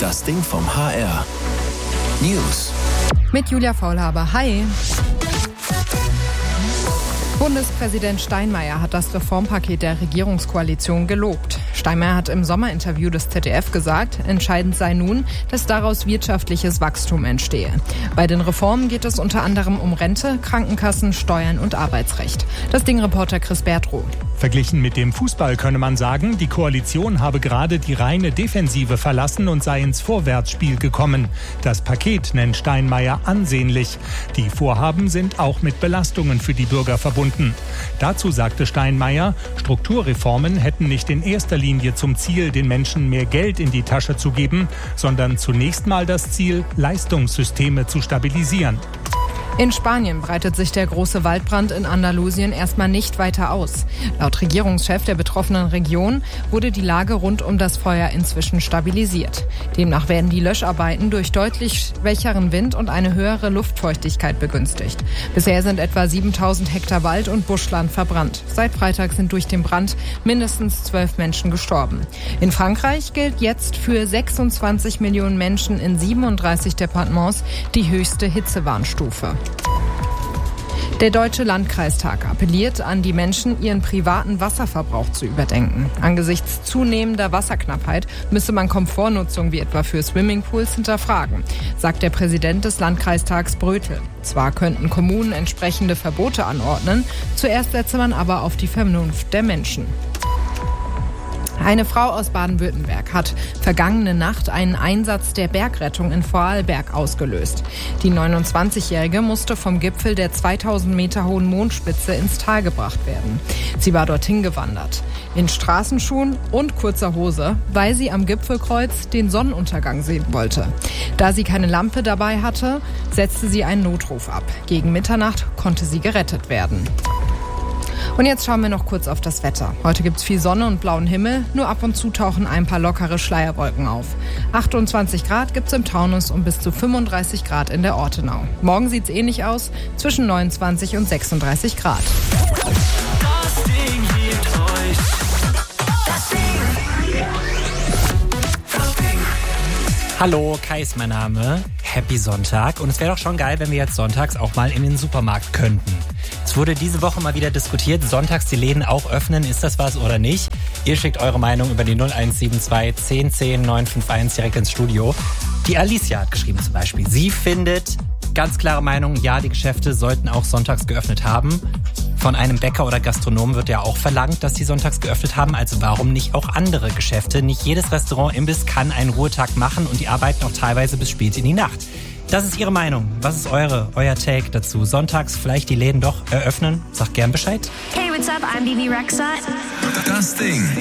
Das Ding vom HR. News. Mit Julia Faulhaber. Hi. Bundespräsident Steinmeier hat das Reformpaket der Regierungskoalition gelobt. Steinmeier hat im Sommerinterview des ZDF gesagt, entscheidend sei nun, dass daraus wirtschaftliches Wachstum entstehe. Bei den Reformen geht es unter anderem um Rente, Krankenkassen, Steuern und Arbeitsrecht. Das Ding-Reporter Chris Bertrow. Verglichen mit dem Fußball könne man sagen, die Koalition habe gerade die reine Defensive verlassen und sei ins Vorwärtsspiel gekommen. Das Paket nennt Steinmeier ansehnlich. Die Vorhaben sind auch mit Belastungen für die Bürger verbunden. Dazu sagte Steinmeier, Strukturreformen hätten nicht in erster Linie zum Ziel, den Menschen mehr Geld in die Tasche zu geben, sondern zunächst mal das Ziel, Leistungssysteme zu stabilisieren. In Spanien breitet sich der große Waldbrand in Andalusien erstmal nicht weiter aus. Laut Regierungschef der betroffenen Region wurde die Lage rund um das Feuer inzwischen stabilisiert. Demnach werden die Löscharbeiten durch deutlich schwächeren Wind und eine höhere Luftfeuchtigkeit begünstigt. Bisher sind etwa 7000 Hektar Wald und Buschland verbrannt. Seit Freitag sind durch den Brand mindestens 12 Menschen gestorben. In Frankreich gilt jetzt für 26 Millionen Menschen in 37 Departements die höchste Hitzewarnstufe. Der Deutsche Landkreistag appelliert an die Menschen, ihren privaten Wasserverbrauch zu überdenken. Angesichts zunehmender Wasserknappheit müsse man Komfortnutzung wie etwa für Swimmingpools hinterfragen, sagt der Präsident des Landkreistags Brötel. Zwar könnten Kommunen entsprechende Verbote anordnen, zuerst setze man aber auf die Vernunft der Menschen. Eine Frau aus Baden-Württemberg hat vergangene Nacht einen Einsatz der Bergrettung in Vorarlberg ausgelöst. Die 29-Jährige musste vom Gipfel der 2000 Meter hohen Mondspitze ins Tal gebracht werden. Sie war dorthin gewandert, in Straßenschuhen und kurzer Hose, weil sie am Gipfelkreuz den Sonnenuntergang sehen wollte. Da sie keine Lampe dabei hatte, setzte sie einen Notruf ab. Gegen Mitternacht konnte sie gerettet werden. Und jetzt schauen wir noch kurz auf das Wetter. Heute gibt's viel Sonne und blauen Himmel, nur ab und zu tauchen ein paar lockere Schleierwolken auf. 28 Grad gibt's im Taunus und bis zu 35 Grad in der Ortenau. Morgen sieht's ähnlich aus, zwischen 29 und 36 Grad. Das Ding gibt euch. Das Ding. Das Ding. Hallo, Kai ist mein Name. Happy Sonntag. Und es wäre doch schon geil, wenn wir jetzt sonntags auch mal in den Supermarkt könnten. Es wurde diese Woche mal wieder diskutiert, sonntags die Läden auch öffnen, ist das was oder nicht? Ihr schickt eure Meinung über die 0172 10 10 951 direkt ins Studio. Die Alicia hat geschrieben zum Beispiel, sie findet, ganz klare Meinung, ja, die Geschäfte sollten auch sonntags geöffnet haben. Von einem Bäcker oder Gastronomen wird ja auch verlangt, dass sie sonntags geöffnet haben, also warum nicht auch andere Geschäfte? Nicht jedes Restaurant, Imbiss kann einen Ruhetag machen und die arbeiten auch teilweise bis spät in die Nacht. Das ist Ihre Meinung. Was ist euer Take dazu? Sonntags vielleicht die Läden doch eröffnen? Sagt gern Bescheid. Hey, what's up? I'm Bibi Rexha. Das Ding.